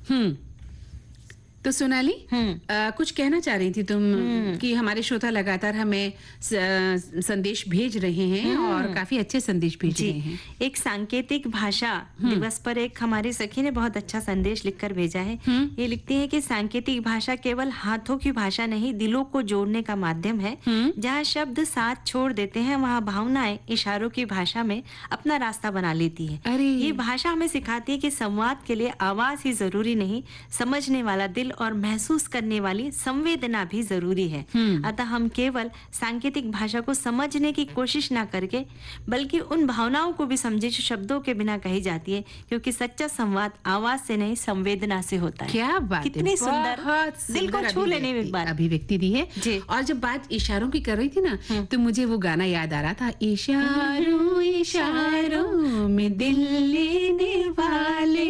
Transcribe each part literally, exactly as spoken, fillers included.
हम्म तो सोनाली, आ, कुछ कहना चाह रही थी तुम कि हमारे श्रोता लगातार हमें स, संदेश भेज रहे हैं और काफी अच्छे संदेश भेज रहे हैं। एक सांकेतिक भाषा दिवस पर एक हमारी सखी ने बहुत अच्छा संदेश लिखकर भेजा है। ये लिखती है कि सांकेतिक भाषा केवल हाथों की भाषा नहीं, दिलों को जोड़ने का माध्यम है। जहाँ शब्द साथ छोड़ देते हैं, वहाँ भावनाएं इशारों की भाषा में अपना रास्ता बना लेती है। अरे ये भाषा हमें सिखाती है कि संवाद के लिए आवाज ही जरूरी नहीं, समझने वाला दिल और महसूस करने वाली संवेदना भी जरूरी है। अतः हम केवल सांकेतिक भाषा को समझने की कोशिश ना करके, बल्कि उन भावनाओं को भी समझे जो शब्दों के बिना कही जाती है, क्योंकि सच्चा संवाद आवाज से नहीं संवेदना से होता है। क्या बात है, कितनी सुंदर, दिल को छू लेने में बात अभिव्यक्ति दी है। और जब बात इशारों की कर रही थी ना, तो मुझे वो गाना याद आ रहा था, इशारों इशारों में दिल लेने वाले।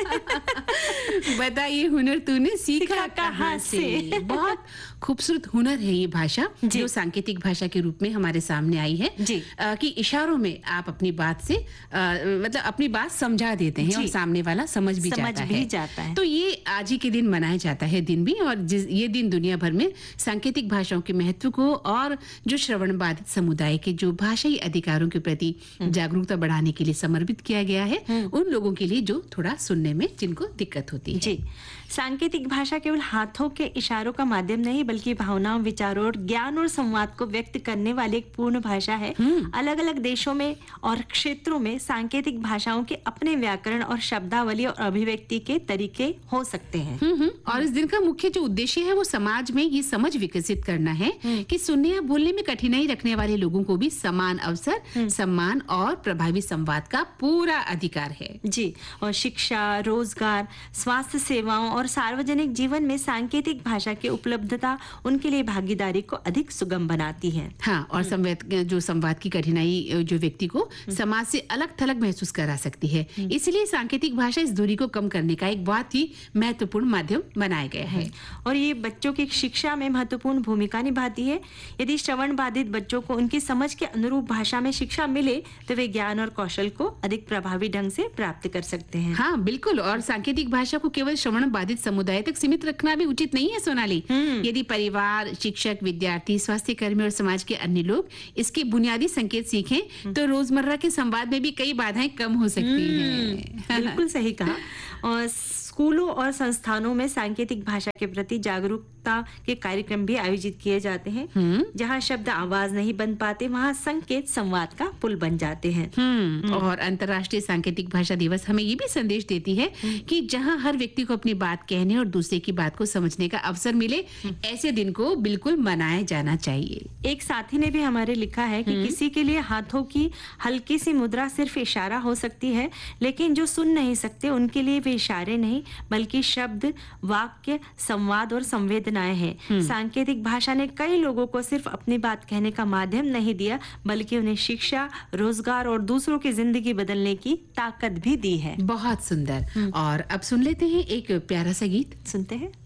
बताइए हुनर तूने सीखा कहाँ से। बहुत खूबसूरत हुनर है ये भाषा जो सांकेतिक भाषा के रूप में हमारे सामने आई है आ, कि इशारों में आप अपनी बात से आ, मतलब अपनी बात समझा देते हैं और सामने वाला समझ भी, समझ जाता, भी है। जाता है। तो ये आज ही के दिन मनाया जाता है दिन भी, और ये दिन दुनिया भर में सांकेतिक भाषाओं के महत्व को और जो श्रवण बाधित समुदाय के जो भाषाई अधिकारों के प्रति जागरूकता बढ़ाने के लिए समर्पित किया गया है, उन लोगों के लिए जो थोड़ा सुनने में जिनको दिक्कत होती है। जी, सांकेतिक भाषा केवल हाथों के इशारों का माध्यम नहीं, बल्कि भावनाओं, विचारों और ज्ञान और संवाद को व्यक्त करने वाली एक पूर्ण भाषा है। अलग अलग देशों में और क्षेत्रों में सांकेतिक भाषाओं के अपने व्याकरण और शब्दावली और अभिव्यक्ति के तरीके हो सकते हैं। और इस दिन का मुख्य जो उद्देश्य है वो समाज में ये समझ विकसित करना है कि सुनने या बोलने में कठिनाई रखने वाले लोगों को भी समान अवसर, सम्मान और प्रभावी संवाद का पूरा अधिकार है। जी, और शिक्षा, रोजगार, स्वास्थ्य सेवाओं और सार्वजनिक जीवन में सांकेतिक भाषा की उपलब्धता उनके लिए भागीदारी को अधिक सुगम बनाती है। हाँ, और संवाद जो संवाद की कठिनाई जो व्यक्ति को समाज से अलग थलग महसूस करा सकती है, इसलिए सांकेतिक भाषा इस दूरी को कम करने का एक बहुत ही महत्वपूर्ण माध्यम बनाया गया है। और ये बच्चों की शिक्षा में महत्वपूर्ण भूमिका निभाती है। यदि श्रवण बाधित बच्चों को उनकी समझ के अनुरूप भाषा में शिक्षा मिले, तो वे ज्ञान और कौशल को अधिक प्रभावी ढंग से प्राप्त कर सकते हैं। हाँ बिल्कुल, और सांकेतिक भाषा को केवल श्रवण बाधित समुदाय तक सीमित रखना भी उचित नहीं है सोनाली। यदि परिवार, शिक्षक, विद्यार्थी, स्वास्थ्य कर्मी और समाज के अन्य लोग इसके बुनियादी संकेत सीखें, तो रोजमर्रा के संवाद में भी कई बाधाएं कम हो सकती हैं। बिल्कुल सही कहा। और स्कूलों और संस्थानों में सांकेतिक भाषा के प्रति जागरूकता के कार्यक्रम भी आयोजित किए जाते हैं। जहां शब्द आवाज नहीं बन पाते, वहां संकेत संवाद का पुल बन जाते हैं। और अंतर्राष्ट्रीय सांकेतिक भाषा दिवस हमें ये भी संदेश देती है कि जहां हर व्यक्ति को अपनी बात कहने और दूसरे की बात को समझने का अवसर मिले, ऐसे दिन को बिल्कुल मनाया जाना चाहिए। एक साथी ने भी हमारे लिखा है कि किसी के लिए हाथों की हल्की सी मुद्रा सिर्फ इशारा हो सकती है, लेकिन जो सुन नहीं सकते उनके लिए वे इशारे नहीं बल्कि शब्द, वाक्य, संवाद और संवेदनाएं हैं। सांकेतिक भाषा ने कई लोगों को सिर्फ अपनी बात कहने का माध्यम नहीं दिया, बल्कि उन्हें शिक्षा, रोजगार और दूसरों की जिंदगी बदलने की ताकत भी दी है। बहुत सुंदर। और अब सुन लेते हैं एक प्यारा सा गीत। सुनते हैं।